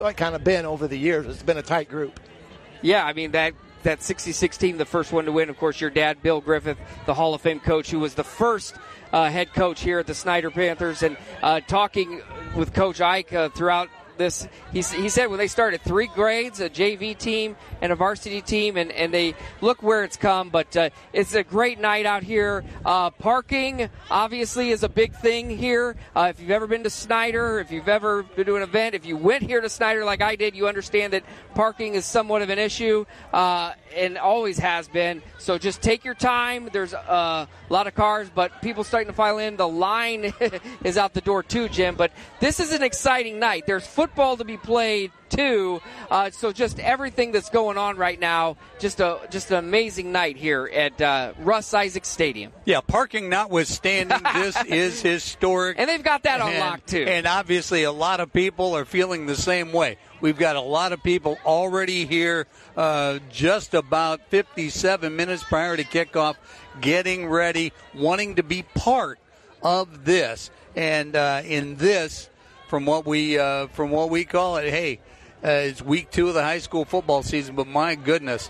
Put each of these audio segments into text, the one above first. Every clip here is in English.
kind of been over the years. It's been a tight group. Yeah, I mean, that 66 team, the first one to win, of course, your dad, Bill Griffith, the Hall of Fame coach, who was the first head coach here at the Snyder Panthers. And talking with Coach Ike throughout this, he said when they started 3 grades, a JV team and a varsity team, and they look where it's come. But it's a great night out here. Parking, obviously, is a big thing here. If you've ever been to Snyder, if you've ever been to an event, if you went here to Snyder like I did, you understand that parking is somewhat of an issue and always has been. So just take your time. There's a lot of cars, but people starting to file in. The line is out the door too, Jim. But this is an exciting night. There's football to be played too. So just everything that's going on right now, just an amazing night here at Russ Isaac Stadium. Yeah, parking notwithstanding, this is historic. And they've got that on lock too. And obviously a lot of people are feeling the same way. We've got a lot of people already here just about 57 minutes prior to kickoff, getting ready, wanting to be part of this. And in this, from what we call it, hey, it's week 2 of the high school football season, but my goodness,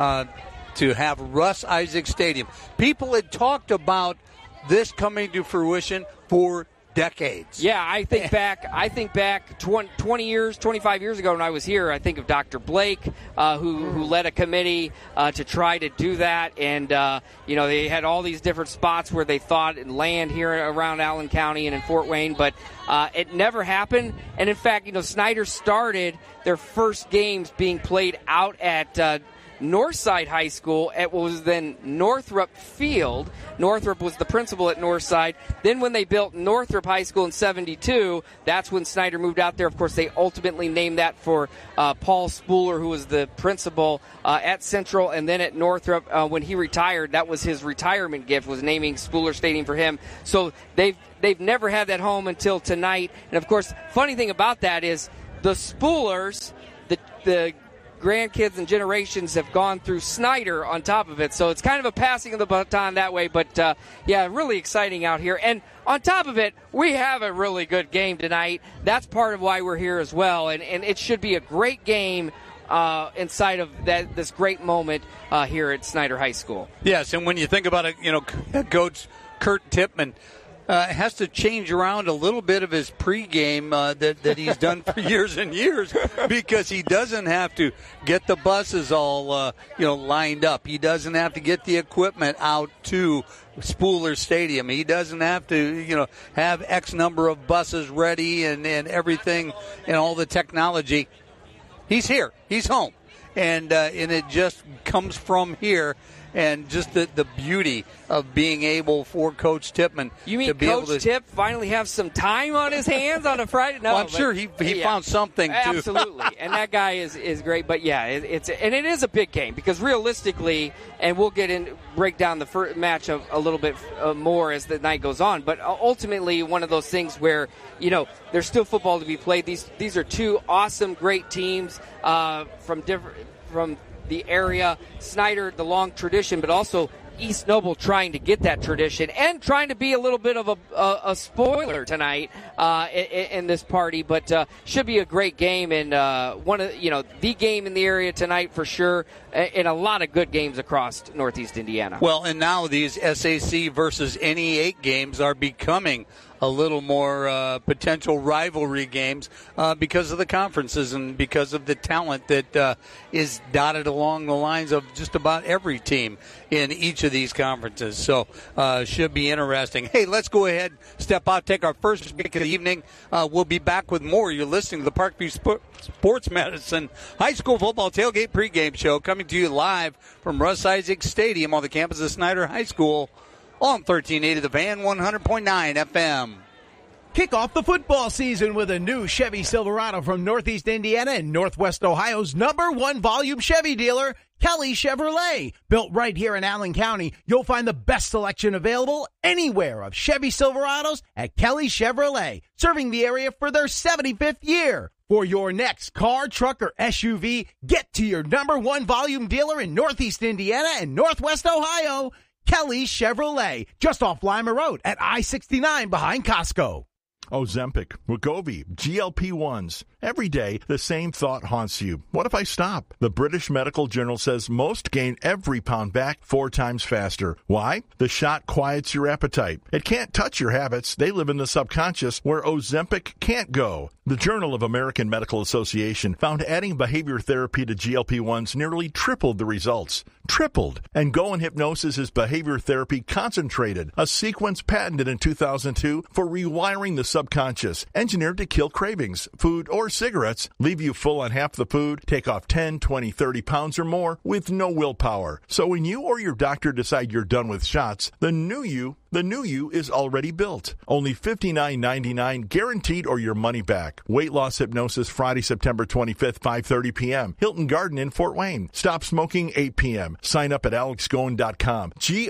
to have Russ Isaac Stadium. People had talked about this coming to fruition for decades. Yeah, I think back 20 years, 25 years ago when I was here, I think of Dr. Blake, who led a committee to try to do that. And, they had all these different spots where they thought and land here around Allen County and in Fort Wayne, but it never happened. And, in fact, Snyder started their first games being played out at Northside High School at what was then Northrop Field. Northrop was the principal at Northside. Then when they built Northrop High School in 72, that's when Snyder moved out there. Of course, they ultimately named that for Paul Spooler, who was the principal at Central, and then at Northrop. When he retired, that was his retirement gift, was naming Spooler Stadium for him. So they've never had that home until tonight. And, of course, funny thing about that is the Spoolers, the grandkids and generations have gone through Snyder on top of it. So it's kind of a passing of the baton that way. But, really exciting out here. And on top of it, we have a really good game tonight. That's part of why we're here as well. And it should be a great game inside of this great moment here at Snyder High School. Yes, and when you think about it, Coach Kurt Tippmann has to change around a little bit of his pregame that he's done for years and years, because he doesn't have to get the buses all lined up. He doesn't have to get the equipment out to Spooler Stadium. He doesn't have to have X number of buses ready and everything and all the technology. He's here. He's home. And it just comes from here. And just the beauty of being able for Coach Tippmann you mean to be Coach able to Tip finally have some time on his hands on a Friday? No, well, I'm sure he found something too. Absolutely, and that guy is great. But yeah, it is a big game, because realistically, and we'll break down the first match a little bit more as the night goes on. But ultimately, one of those things where there's still football to be played. These are 2 awesome, great teams from the area. Snyder, the long tradition, but also East Noble trying to get that tradition and trying to be a little bit of a spoiler tonight in this party. But should be a great game, and one of the game in the area tonight for sure, and a lot of good games across Northeast Indiana. Well, and now these SAC versus NE8 games are becoming a little more potential rivalry games because of the conferences and because of the talent that is dotted along the lines of just about every team in each of these conferences. So should be interesting. Hey, let's go ahead, step out, take our first break of the evening. We'll be back with more. You're listening to the Parkview Sports Medicine High School Football Tailgate Pregame Show, coming to you live from Russ Isaac Stadium on the campus of Snyder High School on 1380 The Van, 100.9 FM. Kick off the football season with a new Chevy Silverado from Northeast Indiana and Northwest Ohio's #1 volume Chevy dealer, Kelly Chevrolet. Built right here in Allen County, you'll find the best selection available anywhere of Chevy Silverados at Kelly Chevrolet, serving the area for their 75th year. For your next car, truck, or SUV, get to your #1 volume dealer in Northeast Indiana and Northwest Ohio, Kelly Chevrolet, just off Lima Road at I-69 behind Costco. Ozempic, Wegovy, GLP-1s, Every day, the same thought haunts you. What if I stop? The British Medical Journal says most gain every pound back 4 times faster. Why? The shot quiets your appetite. It can't touch your habits. They live in the subconscious where Ozempic can't go. The Journal of American Medical Association found adding behavior therapy to GLP-1s nearly tripled the results. Tripled. And Go in Hypnosis is behavior therapy concentrated, a sequence patented in 2002 for rewiring the subconscious, engineered to kill cravings, food or cigarettes, leave you full on half the food, take off 10, 20, 30 pounds or more with no willpower. So when you or your doctor decide you're done with shots, the new you is already built. Only $59.99 guaranteed or your money back. Weight loss hypnosis Friday, September 25th, 5:30 p.m. Hilton Garden in Fort Wayne. Stop smoking 8 p.m. Sign up at alexgoen.com.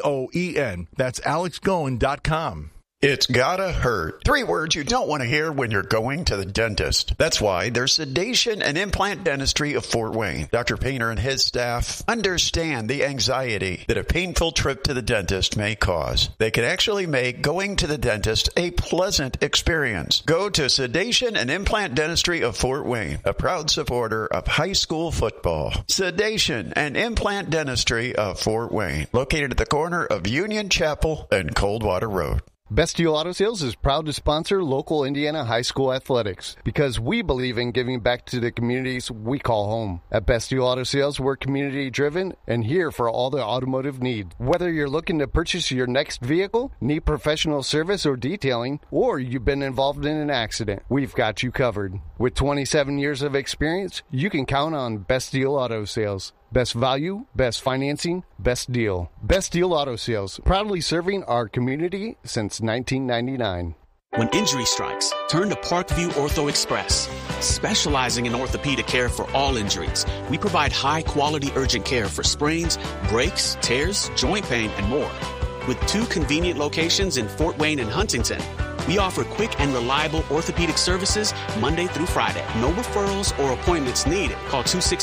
Goen. That's alexgoen.com. It's gotta hurt. 3 words you don't want to hear when you're going to the dentist. That's why there's Sedation and Implant Dentistry of Fort Wayne. Dr. Painter and his staff understand the anxiety that a painful trip to the dentist may cause. They can actually make going to the dentist a pleasant experience. Go to Sedation and Implant Dentistry of Fort Wayne, a proud supporter of high school football. Sedation and Implant Dentistry of Fort Wayne, located at the corner of Union Chapel and Coldwater Road. Best Deal Auto Sales is proud to sponsor local Indiana high school athletics because we believe in giving back to the communities we call home. At Best Deal Auto Sales, we're community-driven and here for all the automotive needs. Whether you're looking to purchase your next vehicle, need professional service or detailing, or you've been involved in an accident, we've got you covered. With 27 years of experience, you can count on Best Deal Auto Sales. Best value, best financing, best deal. Best Deal Auto Sales, proudly serving our community since 1999. When injury strikes, turn to Parkview Ortho Express. Specializing in orthopedic care for all injuries, we provide high-quality urgent care for sprains, breaks, tears, joint pain, and more. With 2 convenient locations in Fort Wayne and Huntington, we offer quick and reliable orthopedic services Monday through Friday. No referrals or appointments needed. Call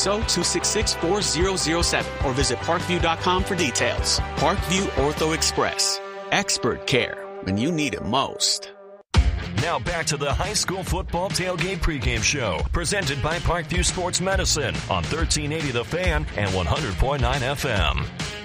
260-266-4007 or visit parkview.com for details. Parkview Ortho Express. Expert care when you need it most. Now back to the high school football tailgate pregame show, presented by Parkview Sports Medicine on 1380 The Fan and 100.9 FM.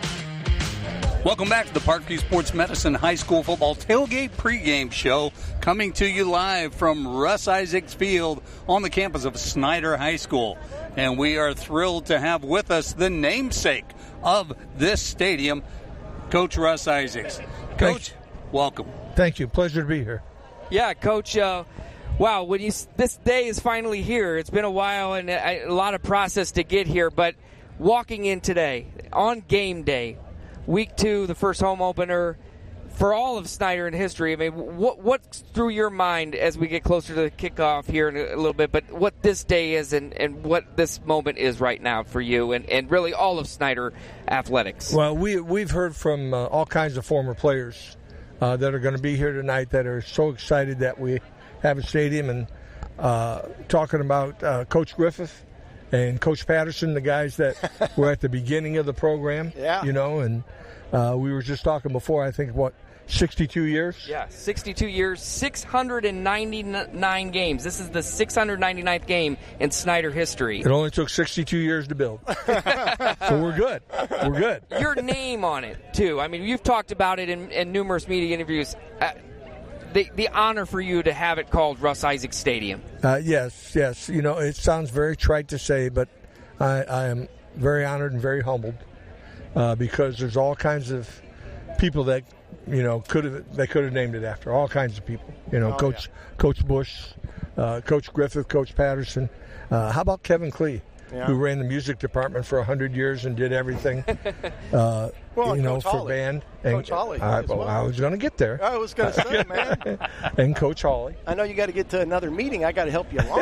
Welcome back to the Parkview Sports Medicine High School Football Tailgate pregame show, coming to you live from Russ Isaacs Field on the campus of Snyder High School. And we are thrilled to have with us the namesake of this stadium, Coach Russ Isaacs. Coach, welcome. Thank you. Pleasure to be here. Yeah, Coach. Wow, this day is finally here. It's been a while and a lot of process to get here, but walking in today on game day, Week 2, the first home opener for all of Snyder in history. I mean, what's through your mind as we get closer to the kickoff here in a little bit, but what this day is and what this moment is right now for you and really all of Snyder athletics? Well, we've heard from all kinds of former players that are going to be here tonight that are so excited that we have a stadium, and talking about Coach Griffith and Coach Patterson, the guys that were at the beginning of the program, and we were just talking before, I think, 62 years? Yeah, 62 years, 699 games. This is the 699th game in Snyder history. It only took 62 years to build. So we're good. We're good. Your name on it, too. I mean, you've talked about it in numerous media interviews. The honor for you to have it called Russ Isaacs Stadium. Yes. You know, it sounds very trite to say, but I am very honored and very humbled because there's all kinds of people that could have named it after. All kinds of people. Coach Bush, Coach Griffith, Coach Patterson. How about Kevin Klee, who ran the music department for 100 years and did everything. Coach for Hawley. band. Coach Hawley. I was going to get there. I was going to say, man. And Coach Hawley. I know you got to get to another meeting. I got to help you along.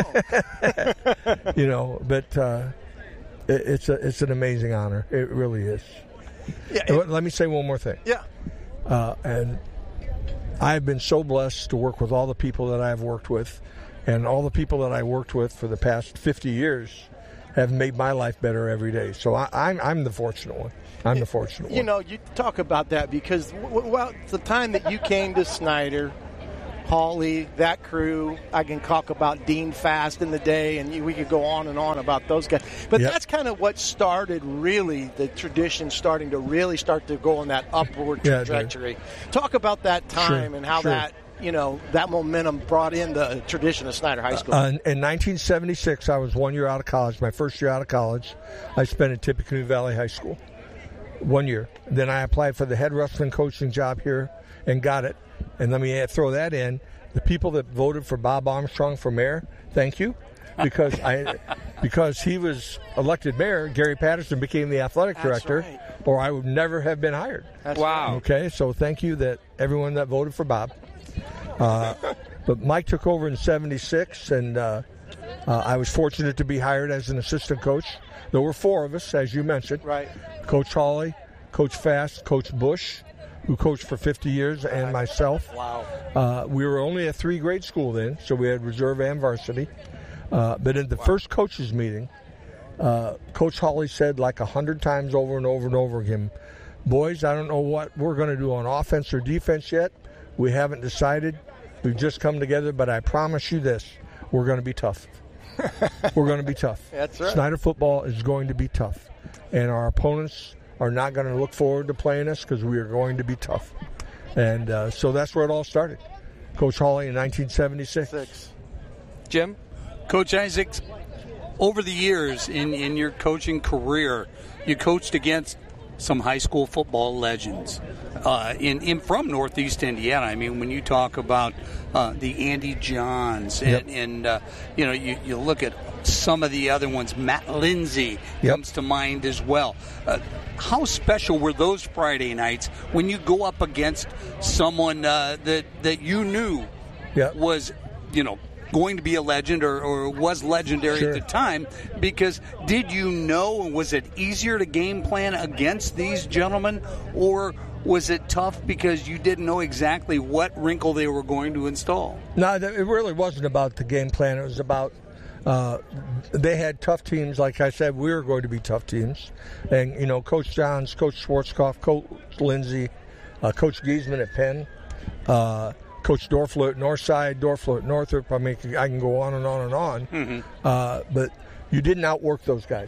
But it's an amazing honor. It really is. Yeah. Let me say one more thing. Yeah. And I've been so blessed to work with all the people that I've worked with, and all the people that I worked with for the past 50 years have made my life better every day. So I'm the fortunate one. I'm the fortunate one. You talk about that because the time that you came to Snyder, Hawley, that crew. I can talk about Dean Fast in the day, and we could go on and on about those guys. But that's kind of what started, really, the tradition starting to really start to go on that upward trajectory. Talk about that time and how that, that momentum brought in the tradition of Snyder High School. In 1976, I was 1 year out of college. My first year out of college, I spent at Tippecanoe Valley High School. 1 year. Then I applied for the head wrestling coaching job here and got it. And let me throw that in. The people that voted for Bob Armstrong for mayor, thank you. Because he was elected mayor, Gary Patterson became the athletic director, or I would never have been hired. Wow. Okay, so thank you that everyone that voted for Bob. But Mike took over in 76, and I was fortunate to be hired as an assistant coach. There were four of us, as you mentioned. Right. Coach Hawley, Coach Fast, Coach Bush, who coached for 50 years, and myself. Wow. We were only a 3-grade school then, so we had reserve and varsity. But in the first coaches meeting, Coach Hawley said like 100 times over and over and over again, boys, I don't know what we're going to do on offense or defense yet. We haven't decided. We've just come together, but I promise you this, we're going to be tough. We're going to be tough. That's right. Snyder football is going to be tough. And our opponents are not going to look forward to playing us because we are going to be tough. And so that's where it all started. Coach Hawley in 1976. Jim? Coach Isaacs, over the years in your coaching career, you coached against some high school football legends from Northeast Indiana. I mean, when you talk about the Andy Johns and you look at some of the other ones, Matt Lindsay comes to mind as well. How special were those Friday nights when you go up against someone that you knew was, going to be a legend or was legendary at the time? Because did you know, was it easier to game plan against these gentlemen, or was it tough because you didn't know exactly what wrinkle they were going to install? No, it really wasn't about the game plan. It was about they had tough teams. Like I said, we were going to be tough teams. And, Coach Johns, Coach Schwarzkopf, Coach Lindsay, Coach Giesman at Penn, Coach Dorfler at Northside, Dorfler at Northrop. I mean, I can go on and on and on. Mm-hmm. But you didn't outwork those guys.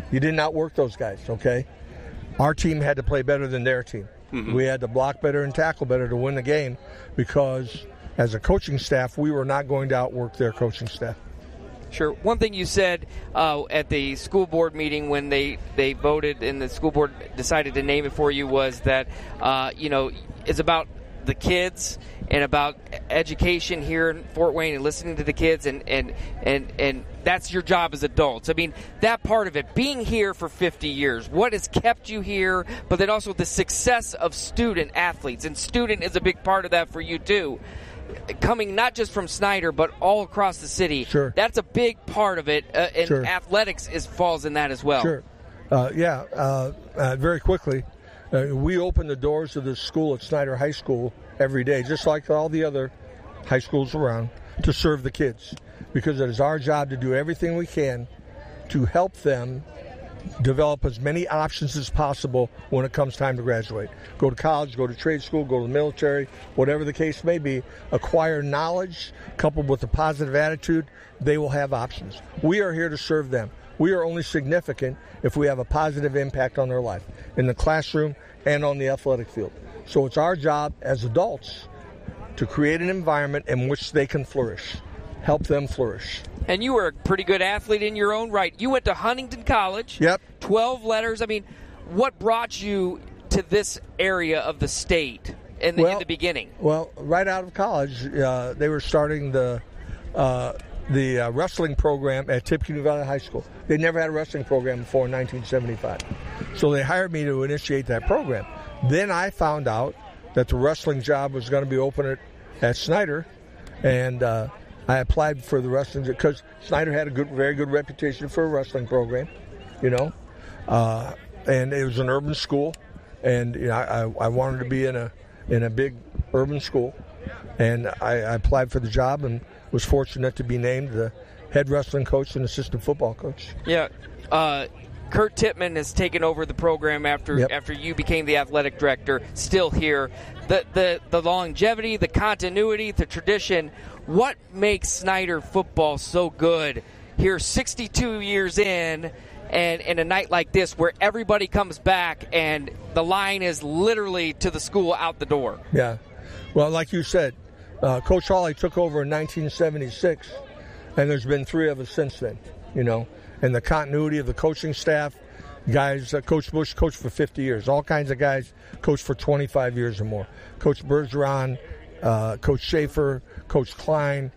Okay? Our team had to play better than their team. Mm-hmm. We had to block better and tackle better to win the game because as a coaching staff, we were not going to outwork their coaching staff. Sure. One thing you said at the school board meeting when they voted and the school board decided to name it for you was that, it's about the kids and about education here in Fort Wayne and listening to the kids and that's your job as adults. I mean, that part of it, being here for 50 years, what has kept you here, but then also the success of student athletes, and student is a big part of that for you too. Coming not just from Snyder, but all across the city. Sure. That's a big part of it, and athletics falls in that as well. Sure. Very quickly, we open the doors of the school at Snyder High School every day, just like all the other high schools around, to serve the kids. Because it is our job to do everything we can to help them develop as many options as possible when it comes time to graduate. Go to college, go to trade school, go to the military, whatever the case may be. Acquire knowledge coupled with a positive attitude, they will have options. We are here to serve them. We are only significant if we have a positive impact on their life in the classroom and on the athletic field. So it's our job as adults to create an environment in which they can flourish, help them flourish. And you were a pretty good athlete in your own right. You went to Huntington College. Yep. 12 letters. I mean, what brought you to this area of the state in the beginning? Well, right out of college, they were starting the wrestling program at Tippecanoe Valley High School. They never had a wrestling program before in 1975. So they hired me to initiate that program. Then I found out that the wrestling job was going to be open at Snyder, and I applied for the wrestling because Snyder had a very good reputation for a wrestling program, and it was an urban school, and I wanted to be in a big urban school, and I applied for the job and was fortunate to be named the head wrestling coach and assistant football coach. Yeah. Kurt Tippmann has taken over the program after you became the athletic director, still here. The longevity, the continuity, the tradition, what makes Snyder football so good here 62 years in, and in a night like this where everybody comes back and the line is literally to the school out the door? Yeah. Well, like you said, Coach Hawley took over in 1976, and there's been 3 of us since then, and the continuity of the coaching staff. Guys, Coach Bush coached for 50 years. All kinds of guys coached for 25 years or more. Coach Bergeron, Coach Schaefer, Coach Klein,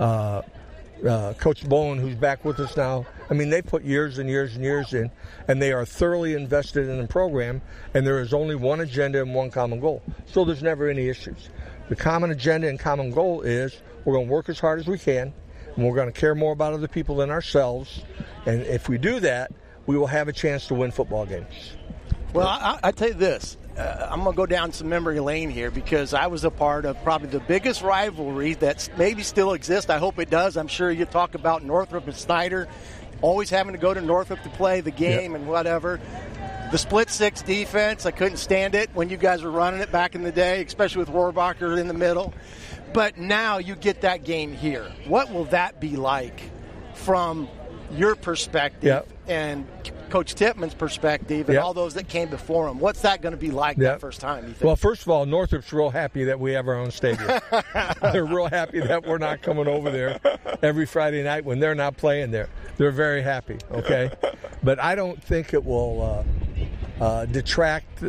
Coach Bowen, who's back with us now. I mean, they put years and years and years in, and they are thoroughly invested in the program, and there is only one agenda and one common goal. So there's never any issues. The common agenda and common goal is we're going to work as hard as we can, and we're going to care more about other people than ourselves. And if we do that, we will have a chance to win football games. Well, I tell you this. I'm going to go down some memory lane here because I was a part of probably the biggest rivalry that maybe still exists. I hope it does. I'm sure you talk about Northrop and Snyder, always having to go to Northrop to play the game and whatever. The split 6 defense, I couldn't stand it when you guys were running it back in the day, especially with Rohrbacher in the middle. But now you get that game here. What will that be like from your perspective and Coach Tippmann's perspective and all those that came before him? What's that going to be like that first time, you think? Well, first of all, Northrop's real happy that we have our own stadium. They're real happy that we're not coming over there every Friday night when they're not playing there. They're very happy, okay? But I don't think it will detract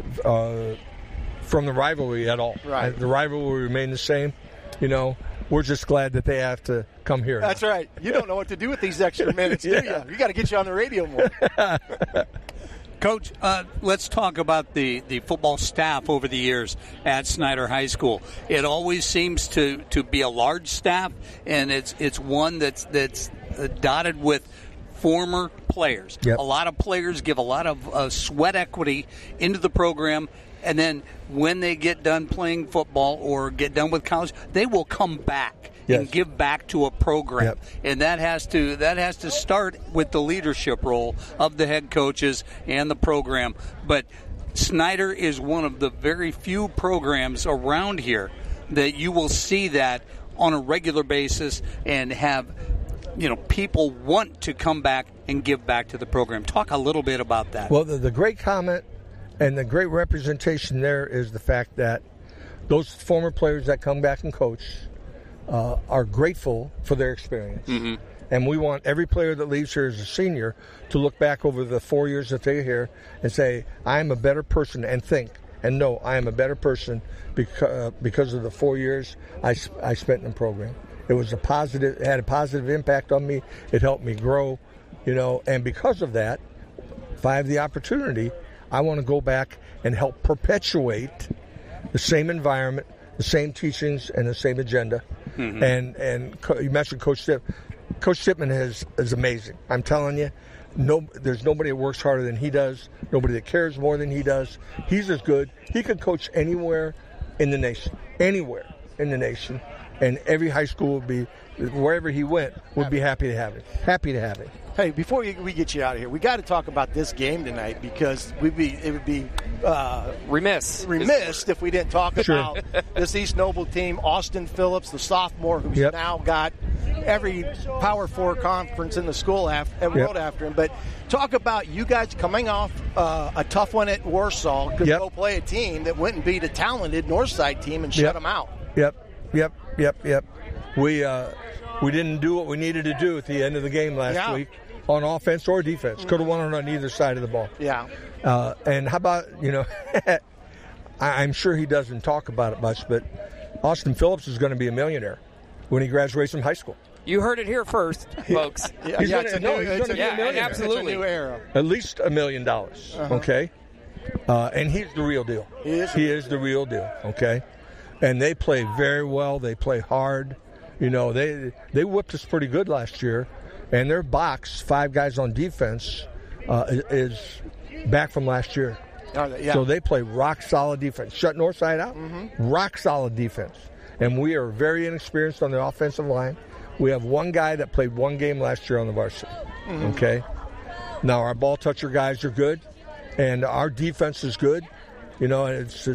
from the rivalry at all. Right. The rivalry will remain the same. We're just glad that they have to come here. That's right. You don't know what to do with these extra minutes, do you? You got to get you on the radio more. Coach, let's talk about the football staff over the years at Snyder High School. It always seems to be a large staff, and it's one that's dotted with former players. Yep. A lot of players give a lot of sweat equity into the program. And then when they get done playing football or get done with college, they will come back and give back to a program. Yep. And that has to start with the leadership role of the head coaches and the program. But Snyder is one of the very few programs around here that you will see that on a regular basis and have people want to come back and give back to the program. Talk a little bit about that. Well, the great comment and the great representation there is the fact that those former players that come back and coach are grateful for their experience. Mm-hmm. And we want every player that leaves here as a senior to look back over the 4 years that they're here and say, I am a better person, and think and know I am a better person because of the 4 years I spent in the program. It was it had a positive impact on me. It helped me grow, and because of that, if I have the opportunity, I want to go back and help perpetuate the same environment, the same teachings, and the same agenda. Mm-hmm. And you mentioned Coach Tippmann. Coach Tippmann is amazing. I'm telling you, there's nobody that works harder than he does, nobody that cares more than he does. He's as good. He could coach anywhere in the nation, and every high school would be, wherever he went, would be happy to have it. Hey, before we get you out of here, we got to talk about this game tonight because it would be remiss if we didn't talk about this East Noble team. Austin Phillips, the sophomore, who's now got every Power 4 conference in the school world after him. But talk about you guys coming off a tough one at Warsaw to go play a team that went and beat a talented Northside team and shut them out. Yep. We didn't do what we needed to do at the end of the game last week on offense or defense. Could have won it on either side of the ball. Yeah. And how about, I'm sure he doesn't talk about it much, but Austin Phillips is going to be a millionaire when he graduates from high school. You heard it here first, folks. He's going to be a millionaire. Absolutely. It's a new era. At least $1 million, okay? And he's the real deal. He is the real deal, okay? And they play very well. They play hard. They whipped us pretty good last year. And their box, 5 guys on defense, is back from last year. So they play rock-solid defense. Shut Northside out, rock-solid defense. And we are very inexperienced on the offensive line. We have one guy that played one game last year on the varsity, okay? Now our ball toucher guys are good, and our defense is good. You know, it's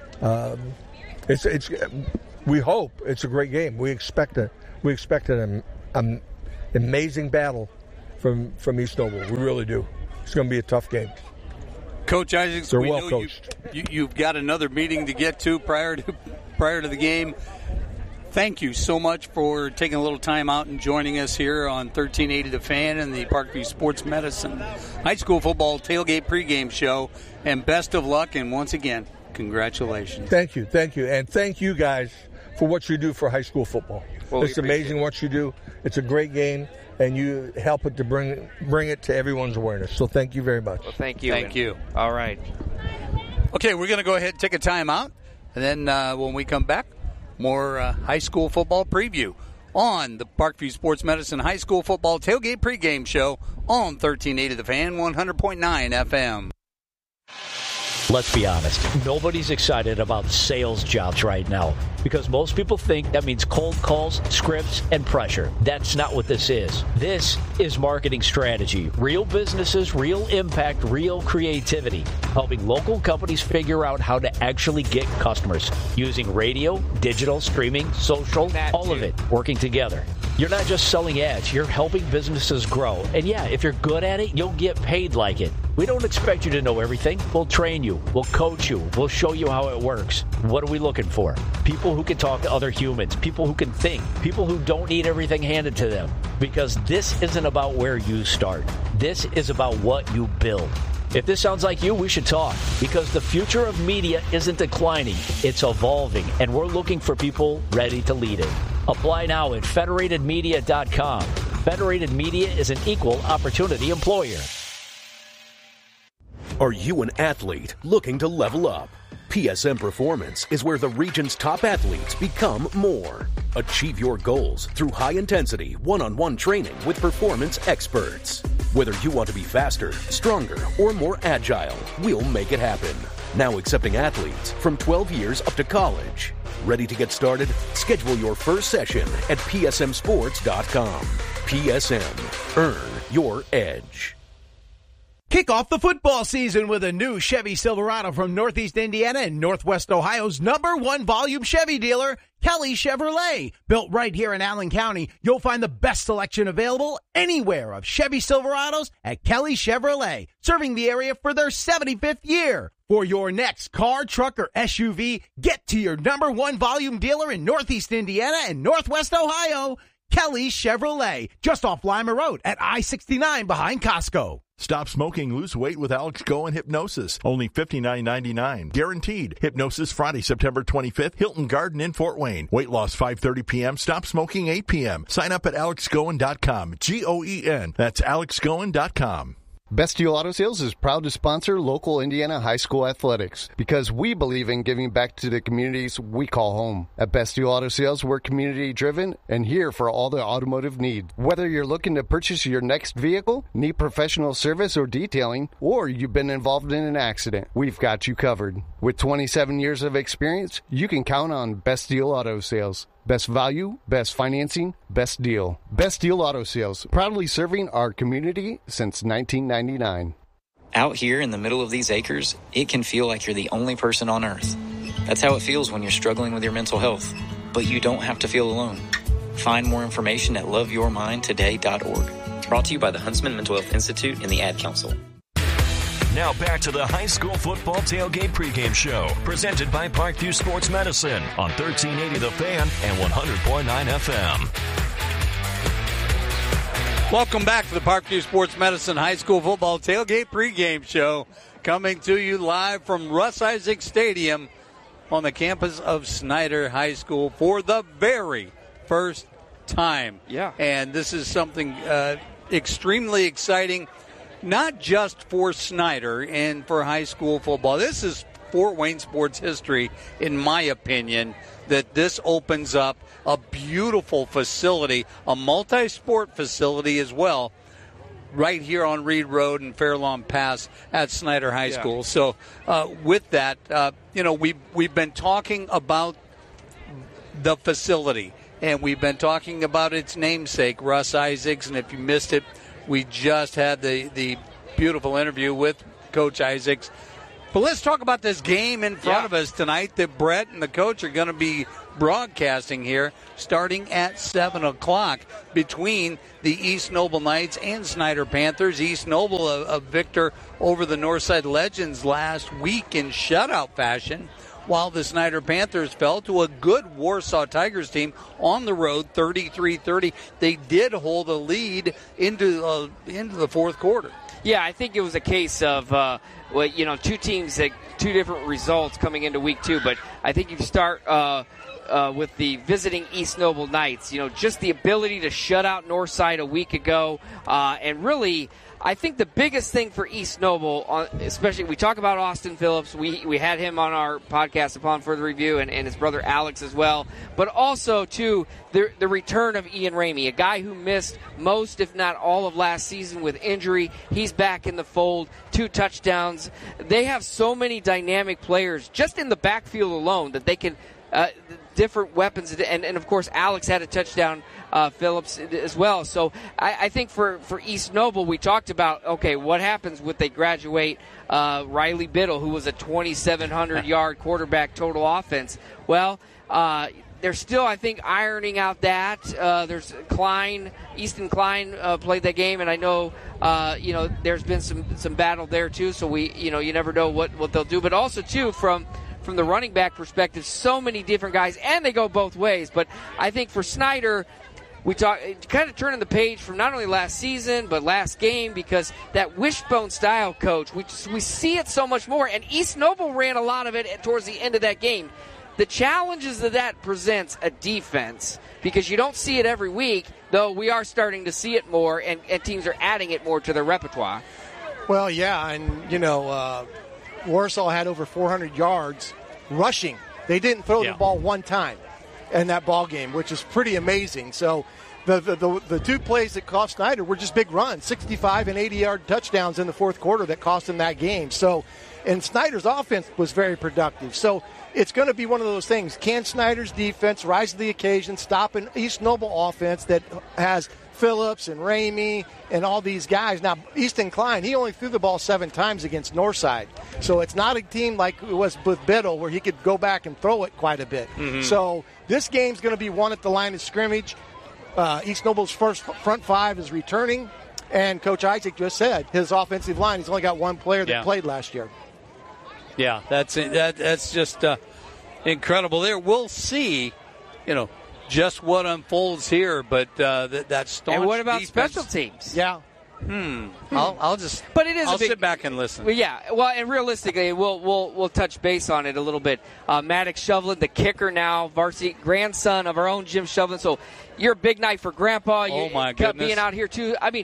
we hope it's a great game. We expect an amazing battle from East Noble. We really do. It's going to be a tough game. Coach Isaacs, they're well coached. You've got another meeting to get to prior to the game. Thank you so much for taking a little time out and joining us here on 1380 The Fan and the Parkview Sports Medicine High School Football Tailgate Pregame Show. And best of luck, and once again, congratulations. Thank you. And thank you guys for what you do for high school football. Well, it's amazing what you do. It's a great game, and you help it to bring it to everyone's awareness. So thank you very much. Well, thank you. Thank you. All right. Okay, we're going to go ahead and take a time out, and then when we come back, more high school football preview on the Parkview Sports Medicine High School Football Tailgate Pregame Show on 1380 The Fan, 100.9 FM. Let's be honest, nobody's excited about sales jobs right now because most people think that means cold calls, scripts, and pressure. That's not what this is. This is marketing strategy. Real businesses, real impact, real creativity. Helping local companies figure out how to actually get customers using radio, digital, streaming, social, all of it working together. You're not just selling ads, you're helping businesses grow. And yeah, if you're good at it, you'll get paid like it. We don't expect you to know everything. We'll train you. We'll coach you. We'll show you how it works. What are we looking for? People who can talk to other humans. People who can think. People who don't need everything handed to them. Because this isn't about where you start. This is about what you build. If this sounds like you, we should talk. Because the future of media isn't declining. It's evolving. And we're looking for people ready to lead it. Apply now at federatedmedia.com. Federated Media is an equal opportunity employer. Are you an athlete looking to level up? PSM Performance is where the region's top athletes become more. Achieve your goals through high-intensity, one-on-one training with performance experts. Whether you want to be faster, stronger, or more agile, we'll make it happen. Now accepting athletes from 12 years up to college. Ready to get started? Schedule your first session at psmsports.com. PSM. Earn your edge. Kick off the football season with a new Chevy Silverado from Northeast Indiana and Northwest Ohio's #1 volume Chevy dealer, Kelly Chevrolet. Built right here in Allen County, you'll find the best selection available anywhere of Chevy Silverados at Kelly Chevrolet, serving the area for their 75th year. For your next car, truck, or SUV, get to your #1 volume dealer in Northeast Indiana and Northwest Ohio, Kelly Chevrolet, just off Lima Road at I-69 behind Costco. Stop smoking, lose weight with Alex Goen Hypnosis. Only $59.99. Guaranteed. Hypnosis Friday, September 25th. Hilton Garden in Fort Wayne. Weight loss 5:30 p.m. Stop smoking 8 p.m. Sign up at alexgoen.com. G-O-E-N. That's alexgoen.com. Best Deal Auto Sales is proud to sponsor local Indiana high school athletics because we believe in giving back to the communities we call home. At Best Deal Auto Sales, we're community driven and here for all the automotive needs. Whether you're looking to purchase your next vehicle, need professional service or detailing, or you've been involved in an accident, we've got you covered. With 27 years of experience, you can count on Best Deal Auto Sales. Best value, best financing, best deal. Best Deal Auto Sales, proudly serving our community since 1999. Out here in the middle of these acres, it can feel like you're the only person on earth. That's how it feels when you're struggling with your mental health. But you don't have to feel alone. Find more information at loveyourmindtoday.org. Brought to you by the Huntsman Mental Health Institute and the Ad Council. Now back to the High School Football Tailgate Pregame Show, presented by Parkview Sports Medicine on 1380 The Fan and 100.9 FM. Welcome back to the Parkview Sports Medicine High School Football Tailgate Pregame Show, coming to you live from Russ Isaacs Stadium on the campus of Snyder High School for the very first time. Yeah. And this is something extremely exciting. Not just for Snyder and for high school football. This is Fort Wayne sports history, in my opinion, that this opens up a beautiful facility, a multi-sport facility as well, right here on Reed Road and Fairlawn Pass at Snyder High School. So with that, we've been talking about the facility, and we've been talking about its namesake, Russ Isaacs, and if you missed it, we just had the beautiful interview with Coach Isaacs. But let's talk about this game in front of us tonight that Brett and the coach are going to be broadcasting here starting at 7 o'clock between the East Noble Knights and Snyder Panthers. East Noble, a victor over the Northside Legends last week in shutout fashion, while the Snyder Panthers fell to a good Warsaw Tigers team on the road, 33-30. They did hold a lead into the fourth quarter. Yeah, I think it was a case of, two teams that two different results coming into week 2. But I think you start with the visiting East Noble Knights. Just the ability to shut out Northside a week ago, and really, I think the biggest thing for East Noble, especially we talk about Austin Phillips. We had him on our podcast upon further review, and his brother Alex as well. But also, too, the return of Ian Ramey, a guy who missed most, if not all, of last season with injury. He's back in the fold, 2 touchdowns. They have so many dynamic players just in the backfield alone that they can different weapons. And of course, Alex had a touchdown, Phillips as well. So I think for East Noble, we talked about, okay, what happens when they graduate Riley Biddle, who was a 2,700-yard quarterback total offense. Well, they're still, I think, ironing out that. There's Klein, Easton Klein played that game, and I know, there's been some battle there too. So you never know what they'll do. But also too, from the running back perspective, so many different guys, and they go both ways. But I think for Snyder, we talk kind of turning the page from not only last season but last game, because that wishbone style, coach, we see it so much more, and East Noble ran a lot of it towards the end of that game. The challenges that presents a defense, because you don't see it every week, though we are starting to see it more, and teams are adding it more to their repertoire. Well, yeah, and, Warsaw had over 400 yards rushing. They didn't throw the ball one time in that ball game, which is pretty amazing. So the 2 plays that cost Snyder were just big runs, 65 and 80-yard touchdowns in the fourth quarter that cost him that game. So, and Snyder's offense was very productive. So it's going to be one of those things. Can Snyder's defense rise to the occasion, stop an East Noble offense that has Phillips and Ramey and all these guys? Now, Easton Klein, he only threw the ball 7 times against Northside. So it's not a team like it was with Biddle where he could go back and throw it quite a bit. Mm-hmm. So this game's going to be won at the line of scrimmage. East Noble's first front 5 is returning. And Coach Isaac just said his offensive line, he's only got 1 player that played last year. Yeah, that's just incredible there. We'll see, just what unfolds here, but that staunch. And what about defense, special teams? Yeah. I'll just. But it is. I'll sit back and listen. Well, yeah. Well, and realistically, we'll touch base on it a little bit. Maddox Shovelin, the kicker now, varsity grandson of our own Jim Shovelin. So you're a big night for Grandpa. Oh my goodness! Being out here too. I mean,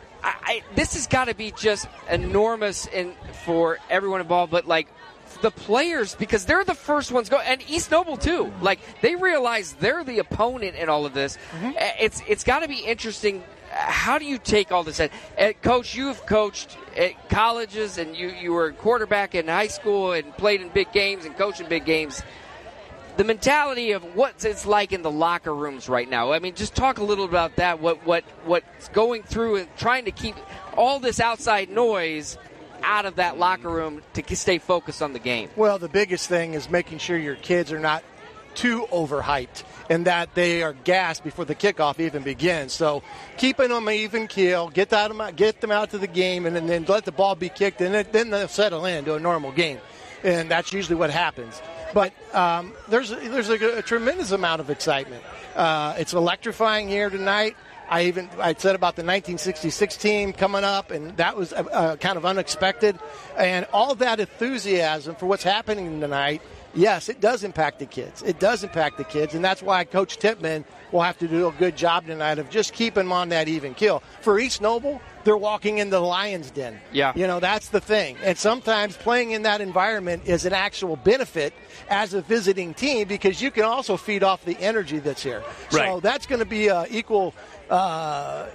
this has got to be just enormous for everyone involved. But like, the players, because they're the first ones go, and East Noble too. Like, they realize they're the opponent in all of this. Mm-hmm. It's got to be interesting. How do you take all this? Coach, you've coached at colleges, and you were a quarterback in high school and played in big games and coached in big games. The mentality of what it's like in the locker rooms right now. I mean, just talk a little about that. What's going through and trying to keep all this outside noise out of that locker room to stay focused on the game. Well, the biggest thing is making sure your kids are not too overhyped and that they are gassed before the kickoff even begins. So keeping them even keel, get them out to the game, and then let the ball be kicked, and then they'll settle into a normal game. And that's usually what happens. But there's a tremendous amount of excitement. It's electrifying here tonight. I said about the 1966 team coming up, and that was kind of unexpected. And all that enthusiasm for what's happening tonight, yes, it does impact the kids. It does impact the kids, and that's why Coach Tippmann will have to do a good job tonight of just keeping them on that even keel. For East Noble, they're walking into the lion's den. Yeah. That's the thing. And sometimes playing in that environment is an actual benefit as a visiting team, because you can also feed off the energy that's here. Right. So that's going to be equal out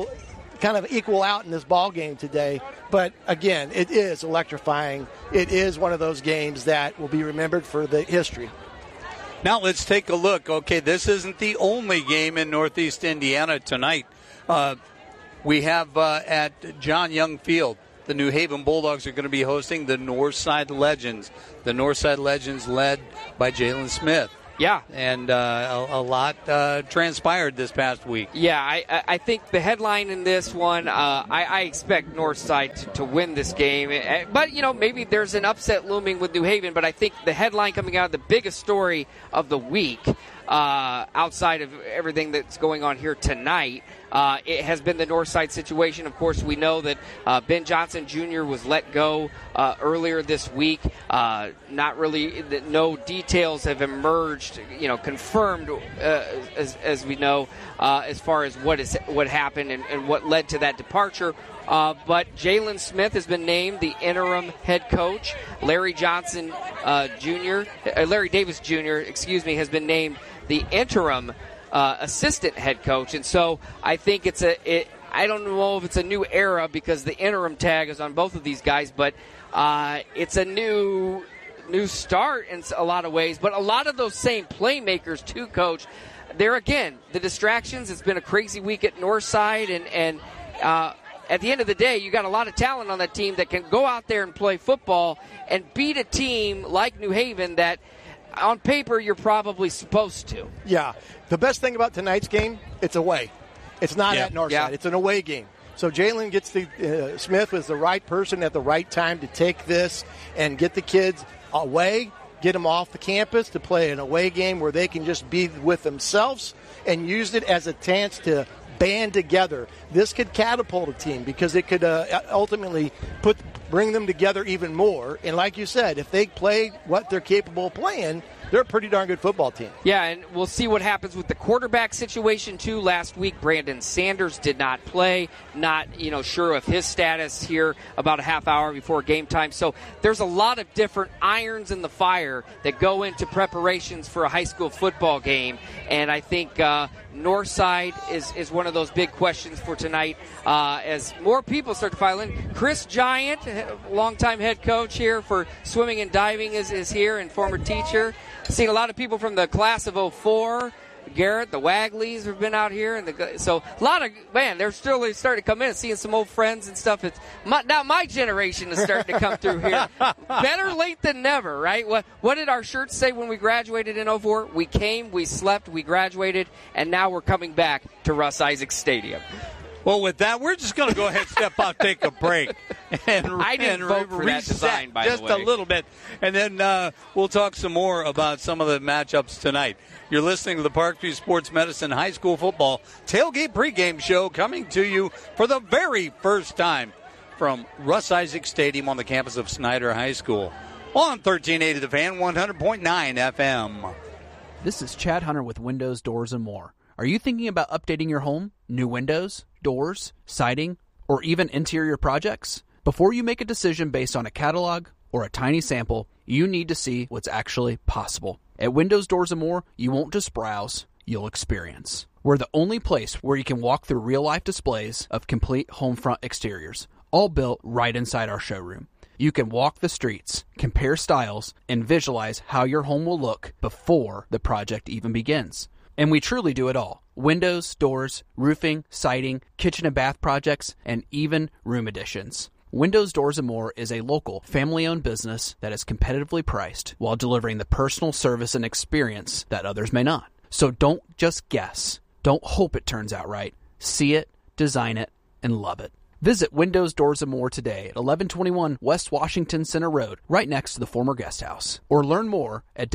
in this ball game today. But again, it is electrifying. It is one of those games that will be remembered for the history. Now let's take a look. Okay, this isn't the only game in Northeast Indiana tonight. we have at John Young Field, the New Haven Bulldogs are going to be hosting the Northside Legends. The Northside Legends led by Jalen Smith. Yeah. And a lot transpired this past week. Yeah, I think the headline in this one, I expect Northside to win this game. But, maybe there's an upset looming with New Haven. But I think the headline coming out, the biggest story of the week, outside of everything that's going on here tonight, it has been the Northside situation. Of course, we know that Ben Johnson Jr. was let go earlier this week. Not really, no details have emerged, confirmed as we know, as far as what happened and what led to that departure. But Jalen Smith has been named the interim head coach. Larry Davis Jr., has been named the interim assistant head coach. And so I think I don't know if it's a new era because the interim tag is on both of these guys, but it's a new start in a lot of ways. But a lot of those same playmakers too, Coach. There again, the distractions. It's been a crazy week at Northside, and at the end of the day, you got a lot of talent on that team that can go out there and play football and beat a team like New Haven that on paper you're probably supposed to. Yeah. The best thing about tonight's game, it's away. It's not at Northside. Yeah. It's an away game. So Jalen gets Smith was the right person at the right time to take this and get the kids away, get them off the campus to play an away game where they can just be with themselves and use it as a chance to band together. This could catapult a team because it could ultimately bring them together even more. And like you said, if they play what they're capable of playing, they're a pretty darn good football team. Yeah, and we'll see what happens with the quarterback situation, too. Last week, Brandon Sanders did not play. Not, sure of his status here about a half hour before game time. So there's a lot of different irons in the fire that go into preparations for a high school football game. And I think Northside is one of those big questions for tonight as more people start to file in. Chris Giant, longtime head coach here for swimming and diving, is here, and former teacher. Seen a lot of people from the class of 04. Garrett, the Wagleys have been out here, and so a lot of they're still starting to come in, seeing some old friends and stuff. It's now my generation is starting to come through here. Better late than never, right? What did our shirts say when we graduated in 04? We came, we slept, we graduated, and now we're coming back to Russ Isaacs Stadium. Well, with that, we're just going to go ahead, step out, take a break, and I didn't vote for that design, by the way. Just a little bit, and then we'll talk some more about some of the matchups tonight. You're listening to the Parkview Sports Medicine High School Football Tailgate Pregame Show, coming to you for the very first time from Russ Isaacs Stadium on the campus of Snyder High School on 1380 The Fan, 100.9 FM. This is Chad Hunter with Windows, Doors, and More. Are you thinking about updating your home? New windows, doors, siding, or even interior projects? Before you make a decision based on a catalog or a tiny sample, you need to see what's actually possible. At Windows, Doors, and More, you won't just browse, you'll experience. We're the only place where you can walk through real-life displays of complete home front exteriors, all built right inside our showroom. You can walk the streets, compare styles, and visualize how your home will look before the project even begins. And we truly do it all. Windows, doors, roofing, siding, kitchen and bath projects, and even room additions. Windows, Doors, and More is a local, family-owned business that is competitively priced while delivering the personal service and experience that others may not. So don't just guess. Don't hope it turns out right. See it, design it, and love it. Visit Windows, Doors, and More today at 1121 West Washington Center Road, right next to the former guest house. Or learn more at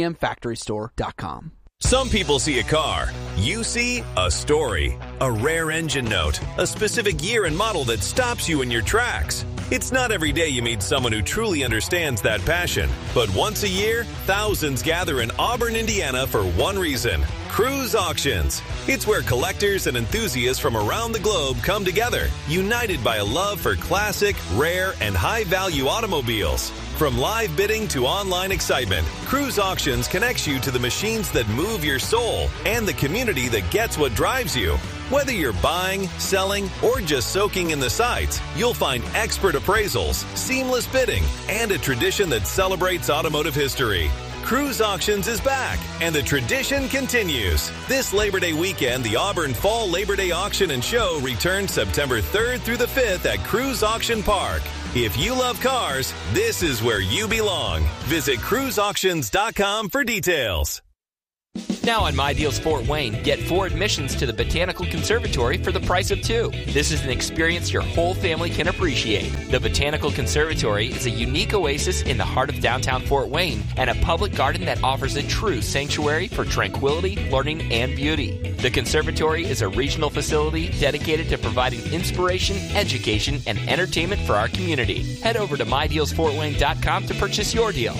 WDMFactoryStore.com. Some people see a car. You see a story, a rare engine note, a specific year and model that stops you in your tracks. It's not every day you meet someone who truly understands that passion. But once a year, thousands gather in Auburn, Indiana for one reason: Cruise Auctions. It's where collectors and enthusiasts from around the globe come together, united by a love for classic, rare, and high-value automobiles. From live bidding to online excitement, Cruise Auctions connects you to the machines that move your soul and the community that gets what drives you. Whether you're buying, selling, or just soaking in the sights, you'll find expert appraisals, seamless bidding, and a tradition that celebrates automotive history. Cruise Auctions is back, and the tradition continues. This Labor Day weekend, the Auburn Fall Labor Day Auction and Show returns September 3rd through the 5th at Cruise Auction Park. If you love cars, this is where you belong. Visit cruiseauctions.com for details. Now on My Deals Fort Wayne, get 4 admissions to the Botanical Conservatory for the price of 2. This is an experience your whole family can appreciate. The Botanical Conservatory is a unique oasis in the heart of downtown Fort Wayne and a public garden that offers a true sanctuary for tranquility, learning, and beauty. The conservatory is a regional facility dedicated to providing inspiration, education, and entertainment for our community. Head over to MyDealsFortWayne.com to purchase your deal.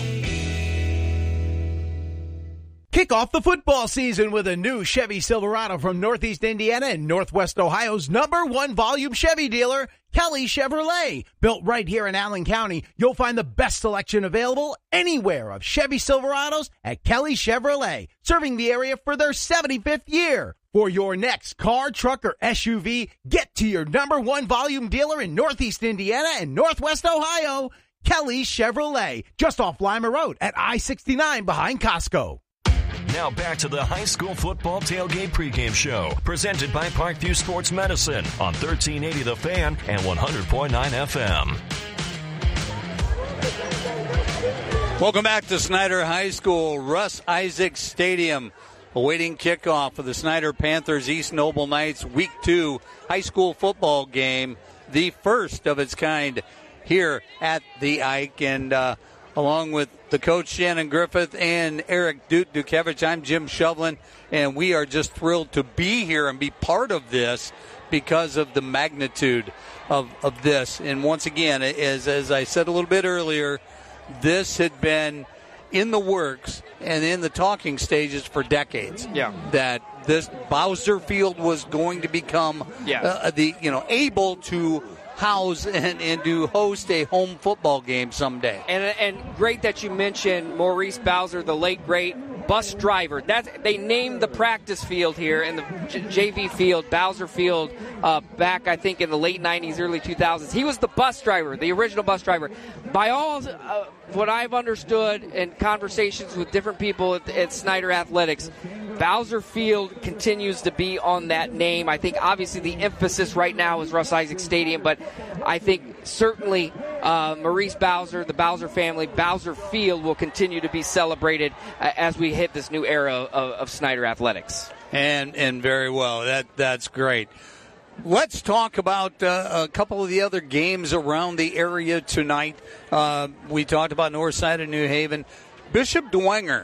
Kick off the football season with a new Chevy Silverado from Northeast Indiana and Northwest Ohio's #1 volume Chevy dealer, Kelly Chevrolet. Built right here in Allen County, you'll find the best selection available anywhere of Chevy Silverados at Kelly Chevrolet, serving the area for their 75th year. For your next car, truck, or SUV, get to your #1 volume dealer in Northeast Indiana and Northwest Ohio, Kelly Chevrolet, just off Lima Road at I-69 behind Costco. Now back to the high school football tailgate pregame show, presented by Parkview Sports Medicine on 1380 The Fan and 100.9 FM. Welcome back to Snyder High School, Russ Isaacs Stadium, awaiting kickoff for the Snyder Panthers East Noble Knights Week 2 high school football game, the first of its kind here at the Ike. And along with the coach Shannon Griffith and Eric Dukevich, I'm Jim Shovlin, and we are just thrilled to be here and be part of this because of the magnitude of this. And once again, as I said a little bit earlier, this had been in the works and in the talking stages for decades. Yeah. That this Bowser Field was going to become able to house and to host a home football game someday. And great that you mentioned Maurice Bowser, the late great bus driver. They named the practice field here and the JV field, Bowser Field, back I think in the late 90s, early 2000s. He was the bus driver, the original bus driver. By all what I've understood in conversations with different people at Snyder Athletics, Bowser Field continues to be on that name. I think obviously the emphasis right now is Russ Isaacs Stadium, but I think certainly Maurice Bowser, the Bowser family, Bowser Field will continue to be celebrated as we hit this new era of Snyder Athletics. And very well. That's great. Let's talk about a couple of the other games around the area tonight. We talked about Northside and New Haven. Bishop Dwenger,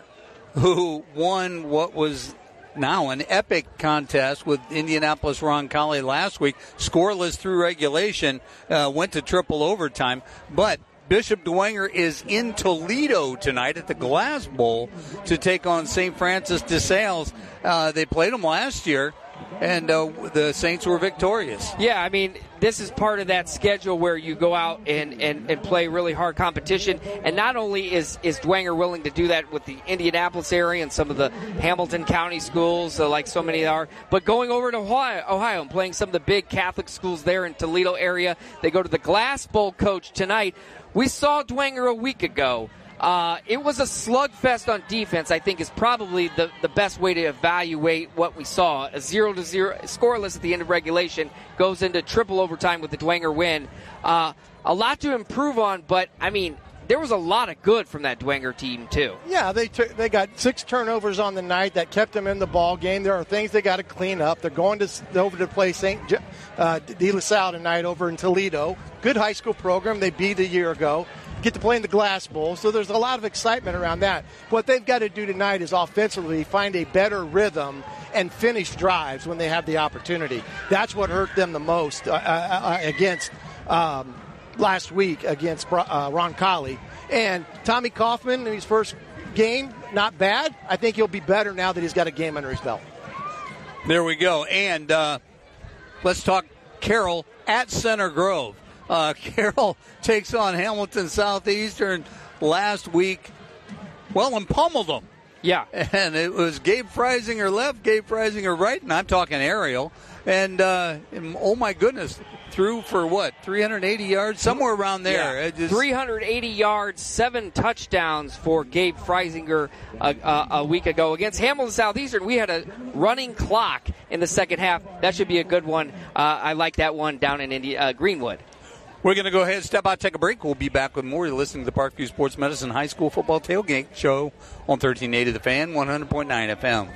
who won what was now an epic contest with Indianapolis Roncalli last week, scoreless through regulation, went to triple overtime. But Bishop Dwenger is in Toledo tonight at the Glass Bowl to take on St. Francis de Sales. They played them last year, and the Saints were victorious. Yeah, I mean, this is part of that schedule where you go out and play really hard competition. And not only is Dwenger willing to do that with the Indianapolis area and some of the Hamilton County schools, like so many are, but going over to Ohio and playing some of the big Catholic schools there in Toledo area. They go to the Glass Bowl, Coach, tonight. We saw Dwenger a week ago. It was a slugfest on defense, I think, is probably the best way to evaluate what we saw. A 0-0 scoreless at the end of regulation goes into triple overtime with the Dwenger win. A lot to improve on, but, I mean, there was a lot of good from that Dwenger team, too. Yeah, they got 6 turnovers on the night that kept them in the ball game. There are things they got to clean up. They're going over to play St. De La Salle tonight over in Toledo. Good high school program. They beat a year ago. Get to play in the Glass Bowl, so there's a lot of excitement around that. What they've got to do tonight is offensively find a better rhythm and finish drives when they have the opportunity. That's what hurt them the most against last week against Roncalli. And Tommy Kaufman in his first game, not bad. I think he'll be better now that he's got a game under his belt. There we go. And let's talk Carroll at Center Grove. Carroll takes on Hamilton Southeastern last week, and pummeled them. Yeah. And it was Gabe Freisinger left, Gabe Freisinger right, and I'm talking aerial. And oh, my goodness, threw for what, 380 yards? Somewhere around there. Yeah. 380 yards, 7 touchdowns for Gabe Freisinger a week ago. Against Hamilton Southeastern, we had a running clock in the second half. That should be a good one. I like that one down in Greenwood. We're going to go ahead and step out, take a break. We'll be back with more. You're listening to the Parkview Sports Medicine High School Football Tailgate Show on 1380 The Fan, 100.9 FM.